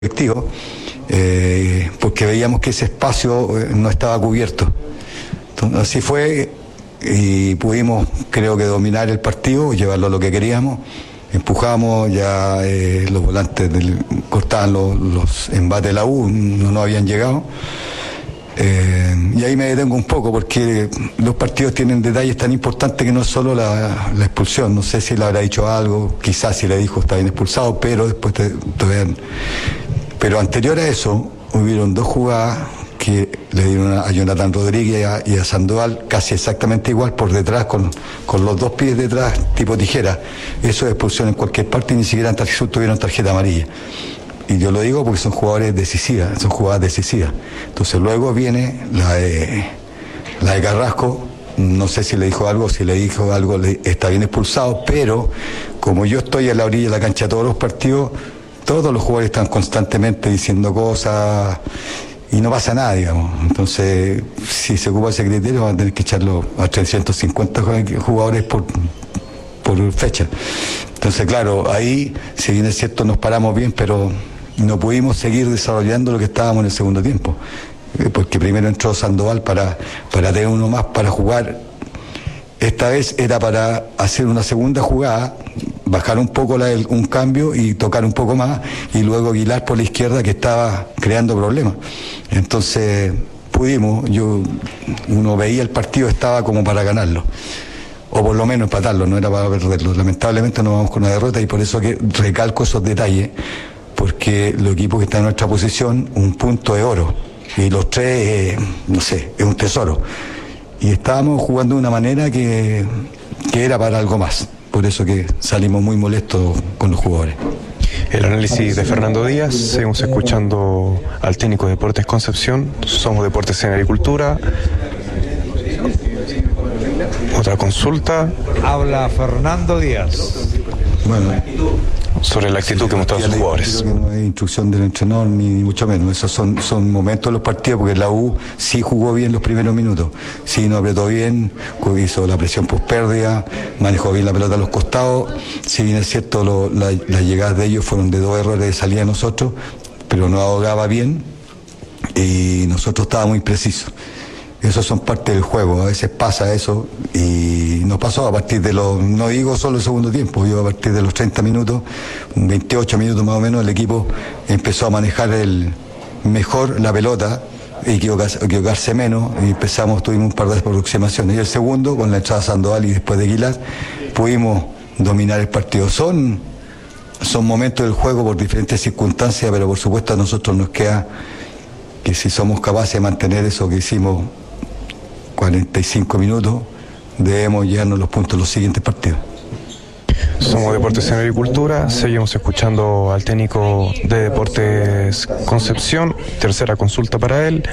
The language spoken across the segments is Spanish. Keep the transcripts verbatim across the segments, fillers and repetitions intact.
colectivo, eh, porque veíamos que ese espacio eh, no estaba cubierto. Entonces, así fue y pudimos, creo que, dominar el partido, llevarlo a lo que queríamos. Empujamos, ya eh, los volantes del, cortaban los, los embates de la U, no, no habían llegado. Eh, y ahí me detengo un poco porque los partidos tienen detalles tan importantes que no es solo la, la expulsión. No sé si le habrá dicho algo, quizás si le dijo está bien expulsado, pero después te, te vean. Pero anterior a eso hubieron dos jugadas que le dieron a Jonathan Rodríguez y a, y a Sandoval casi exactamente igual por detrás, con, con los dos pies detrás tipo tijera. Eso es expulsión en cualquier parte y ni siquiera tuvieron tarjeta amarilla. Y yo lo digo porque son jugadores decisivas, son jugadas decisivas. Entonces luego viene la de, la de Carrasco, no sé si le dijo algo, si le dijo algo, le, está bien expulsado, pero como yo estoy a la orilla de la cancha todos los partidos, todos los jugadores están constantemente diciendo cosas y no pasa nada, digamos. Entonces, si se ocupa ese criterio, van a tener que echarlo a trescientos cincuenta jugadores por, por fecha. Entonces, claro, ahí, si bien es cierto, nos paramos bien, pero no pudimos seguir desarrollando lo que estábamos en el segundo tiempo, porque primero entró Sandoval para, para tener uno más para jugar. Esta vez era para hacer una segunda jugada, bajar un poco la, un cambio y tocar un poco más, y luego Aguilar por la izquierda, que estaba creando problemas. Entonces pudimos, yo uno veía el partido, estaba como para ganarlo, o por lo menos empatarlo, no era para perderlo. Lamentablemente nos vamos con una derrota y por eso que recalco esos detalles, porque los equipos que están en nuestra posición, un punto de oro, y los tres, eh, no sé, es un tesoro. Y estábamos jugando de una manera que, que era para algo más. Por eso que salimos muy molestos con los jugadores. El análisis de Fernando Díaz, seguimos escuchando al técnico de Deportes Concepción. Somos Deportes en Agricultura. Otra consulta. Habla Fernando Díaz. Bueno, sobre la actitud que mostraron sus jugadores. No hay instrucción del entrenador, ni, ni mucho menos. Esos son, son momentos de los partidos, porque la U sí jugó bien los primeros minutos. Sí nos apretó bien, hizo la presión post pérdida, manejó bien la pelota a los costados. Si bien es cierto, lo, la, las llegadas de ellos fueron de dos errores de salida de nosotros, pero nos ahogaba bien y nosotros estábamos muy precisos. Esos son parte del juego, a veces pasa eso y nos pasó a partir de los, no digo solo el segundo tiempo, yo a partir de los treinta minutos, veintiocho minutos más o menos, el equipo empezó a manejar el mejor la pelota, equivocarse, equivocarse menos, y empezamos, tuvimos un par de aproximaciones. Y el segundo, con la entrada de Sandoval y después de Aguilar, pudimos dominar el partido. Son, son momentos del juego por diferentes circunstancias, pero por supuesto a nosotros nos queda que si somos capaces de mantener eso que hicimos cuarenta y cinco minutos, debemos llevarnos los puntos en los siguientes partidos. Somos Deportes en Agricultura, seguimos escuchando al técnico de Deportes Concepción. Tercera consulta para él.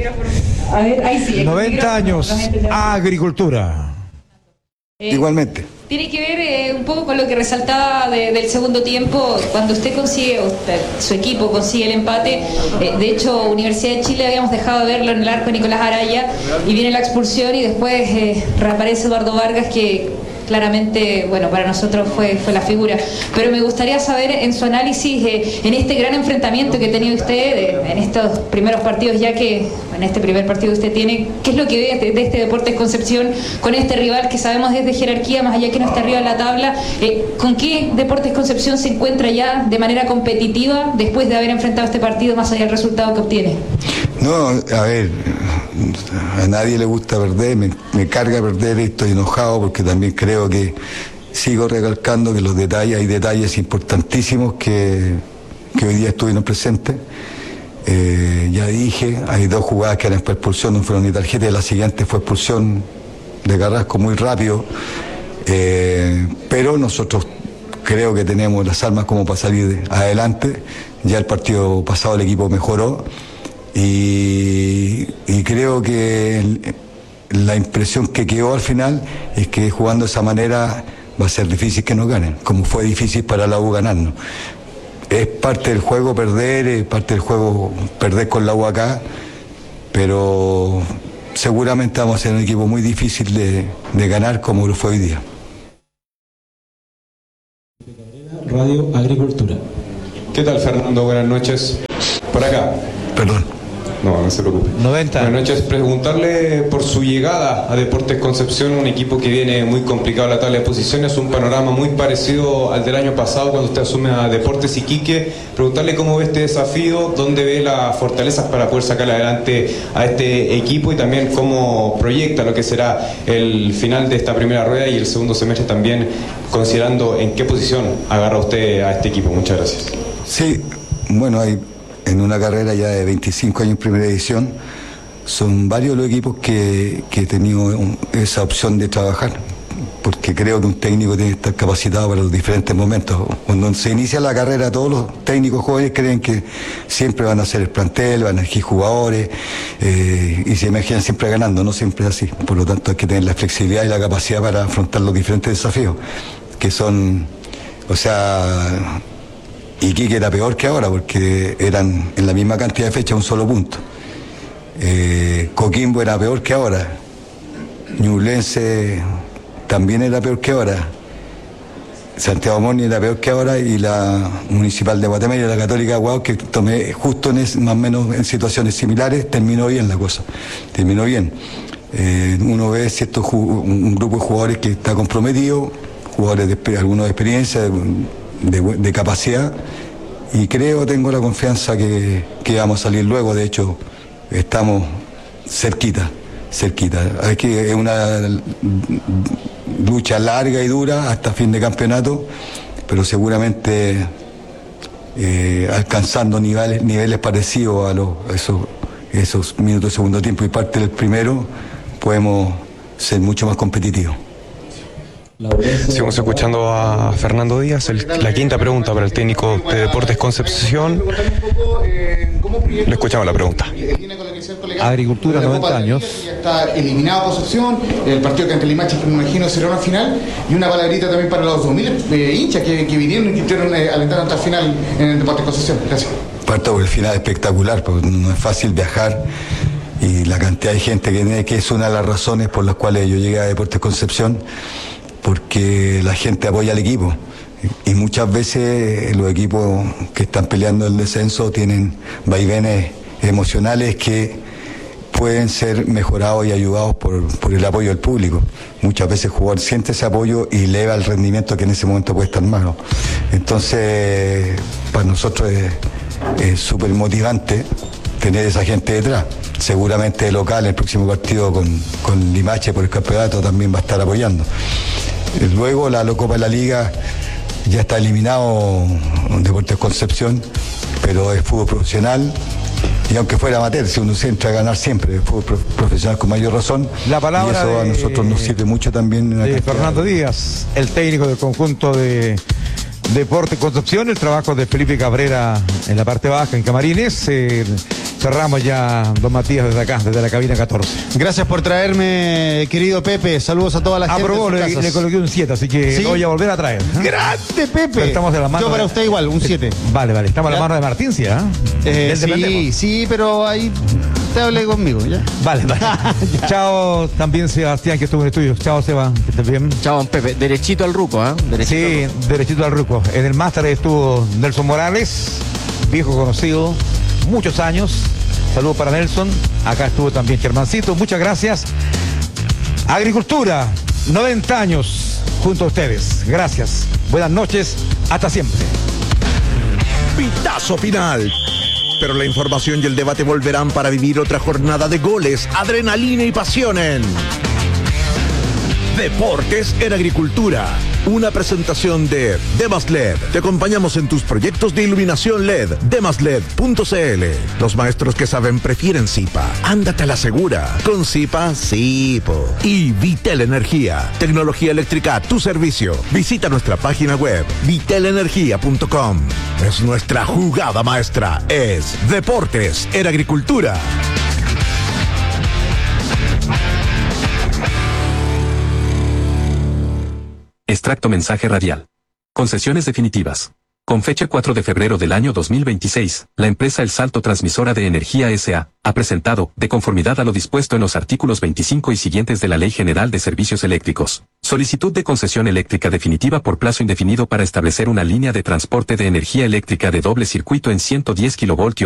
noventa años, Agricultura. Eh, Igualmente. Tiene que ver eh, un poco con lo que resaltaba de, del segundo tiempo, cuando usted consigue, usted, su equipo consigue el empate. Eh, de hecho, Universidad de Chile habíamos dejado de verlo en el arco de Nicolás Araya, y viene la expulsión y después eh, reaparece Eduardo Vargas, que claramente, bueno, para nosotros fue, fue la figura. Pero me gustaría saber, en su análisis, eh, en este gran enfrentamiento que ha tenido usted, eh, en estos primeros partidos, ya que en este primer partido usted tiene, ¿qué es lo que ve de, de este Deportes Concepción con este rival que sabemos es de jerarquía, más allá que no está arriba en la tabla? Eh, ¿Con qué Deportes Concepción se encuentra ya de manera competitiva después de haber enfrentado este partido, más allá del resultado que obtiene? No, a ver, a nadie le gusta perder, me, me carga perder y estoy enojado porque también creo que sigo recalcando que los detalles, hay detalles importantísimos que, que hoy día estuvieron presentes. Eh, ya dije, hay dos jugadas que eran por expulsión, no fueron ni tarjeta, y la siguiente fue expulsión de Carrasco muy rápido, eh, pero nosotros creo que tenemos las armas como para salir adelante. Ya el partido pasado el equipo mejoró. Y, y creo que el, la impresión que quedó al final es que jugando de esa manera va a ser difícil que nos ganen, como fue difícil para la U ganarnos. Es parte del juego perder, es parte del juego perder con la U acá, pero seguramente vamos a ser un equipo muy difícil de, de ganar como lo fue hoy día. Radio Agricultura. ¿Qué tal, Fernando? Buenas noches. Por acá. Perdón. No, no se preocupe. noventa. Buenas noches. Preguntarle por su llegada a Deportes Concepción, un equipo que viene muy complicado en la tabla de posiciones, un panorama muy parecido al del año pasado cuando usted asume a Deportes Iquique. Preguntarle cómo ve este desafío, dónde ve las fortalezas para poder sacar adelante a este equipo y también cómo proyecta lo que será el final de esta primera rueda y el segundo semestre también, considerando en qué posición agarra usted a este equipo. Muchas gracias. Sí, bueno, hay en una carrera ya de veinticinco años en primera división, son varios los equipos que, que he tenido un, esa opción de trabajar, porque creo que un técnico tiene que estar capacitado para los diferentes momentos. Cuando se inicia la carrera, todos los técnicos jóvenes creen que siempre van a ser el plantel, van a elegir jugadores, eh, y se imaginan siempre ganando. No siempre es así. Por lo tanto, hay que tener la flexibilidad y la capacidad para afrontar los diferentes desafíos, que son, o sea, Iquique era peor que ahora, porque eran en la misma cantidad de fechas un solo punto. Eh, Coquimbo era peor que ahora. Ñublense también era peor que ahora. Santiago Moni era peor que ahora, y la Municipal de Guatemala y la Católica de Guau, que tomé justo en es, más o menos en situaciones similares, terminó bien la cosa. Terminó bien. Eh, uno ve cierto un grupo de jugadores que está comprometido, jugadores de algunos de experiencia, de, De, de capacidad, y creo, tengo la confianza que, que vamos a salir luego. De hecho, estamos cerquita, cerquita. Hay que, es una lucha larga y dura hasta fin de campeonato, pero seguramente eh, alcanzando niveles, niveles parecidos a, los, a esos, esos minutos de segundo tiempo y parte del primero, podemos ser mucho más competitivos. Seguimos escuchando a Fernando Díaz. El, la quinta pregunta para el técnico de Deportes Concepción. Le escuchamos la pregunta. Agricultura, noventa años. Ya está eliminado Concepción, el partido que ante Limache, que me imagino será una final, y una palabrita también para los dos mil eh, hinchas que, que vinieron y que estuvieron eh, alentando hasta el final en el Deportes Concepción. Gracias. Parto por el final espectacular, porque no es fácil viajar, y la cantidad de gente que tiene, que es una de las razones por las cuales yo llegué a Deportes Concepción, porque la gente apoya al equipo, y muchas veces los equipos que están peleando el descenso tienen vaivenes emocionales que pueden ser mejorados y ayudados por, por el apoyo del público. Muchas veces el jugador siente ese apoyo y eleva el rendimiento que en ese momento puede estar malo. Entonces, para nosotros es súper motivante tener esa gente detrás. Seguramente de local, el próximo partido con, con Limache por el campeonato también va a estar apoyando. Luego la Copa de la Liga ya está eliminado Deportes Concepción, pero es fútbol profesional, y aunque fuera amateur, si uno se entra a ganar siempre, es fútbol pro- profesional con mayor razón, La palabra y eso de, a nosotros nos sirve mucho también en la de cantidad. Fernando Díaz, el técnico del conjunto de Deportes Concepción, el trabajo de Felipe Cabrera en la parte baja, en Camarines. Eh, cerramos ya, don Matías, desde acá, desde la cabina catorce. Gracias por traerme, querido Pepe. Saludos a toda la gente. Aprobó, en sus le, casas. le coloqué un siete, así que ¿Sí? lo voy a volver a traer. ¿eh? ¡Grande, Pepe! Pero estamos de la mano Yo para de- usted igual, un siete. Vale, vale, estamos a la mano de Martincia. ¿eh? Eh, Él dependemos. sí, sí, pero ahí te hablé conmigo, ¿ya? Vale, vale. Chao también Sebastián, que estuvo en estudios. Chao, Seba, que estés bien. Chao, don Pepe. Derechito al ruco, ¿ah? ¿eh? Derechito al Sí, ruco. derechito al ruco. En el máster estuvo Nelson Morales, viejo conocido, muchos años. Saludos para Nelson. Acá estuvo también Germancito. Muchas gracias. Agricultura, noventa años junto a ustedes. Gracias. Buenas noches. Hasta siempre. Pitazo final. Pero la información y el debate volverán para vivir otra jornada de goles, adrenalina y pasión en Deportes en Agricultura. Una presentación de Demas L E D. Te acompañamos en tus proyectos de iluminación L E D. demas led punto c l. Los maestros que saben prefieren Zipa. Ándate a la segura. Con Zipa, sí, po. Y Vitel Energía. Tecnología eléctrica a tu servicio. Visita nuestra página web vitel energía punto com. Es nuestra jugada maestra. Es Deportes en Agricultura. Extracto mensaje radial. Concesiones definitivas. Con fecha cuatro de febrero del año dos mil veintiséis, la empresa El Salto Transmisora de Energía S A ha presentado, de conformidad a lo dispuesto en los artículos veinticinco y siguientes de la Ley General de Servicios Eléctricos, solicitud de concesión eléctrica definitiva por plazo indefinido para establecer una línea de transporte de energía eléctrica de doble circuito en ciento diez kilovoltios